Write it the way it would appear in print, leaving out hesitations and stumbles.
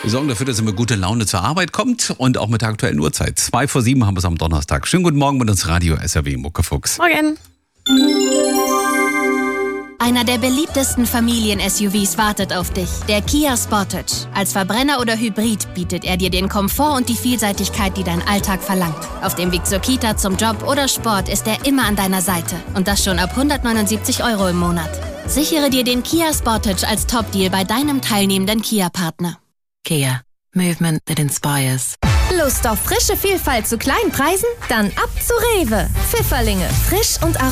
Wir sorgen dafür, dass ihr mit guter Laune zur Arbeit kommt und auch mit der aktuellen Uhrzeit. 6:55 haben wir es am Donnerstag. Schönen guten Morgen mit uns Radio SRW Muckefuchs. Morgen. Einer der beliebtesten Familien-SUVs wartet auf dich. Der Kia Sportage. Als Verbrenner oder Hybrid bietet er dir den Komfort und die Vielseitigkeit, die dein Alltag verlangt. Auf dem Weg zur Kita, zum Job oder Sport ist er immer an deiner Seite. Und das schon ab 179 € im Monat. Sichere dir den Kia Sportage als Top-Deal bei deinem teilnehmenden Kia-Partner. Kia. Movement that inspires. Lust auf frische Vielfalt zu kleinen Preisen? Dann ab zu Rewe. Pfifferlinge. Frisch und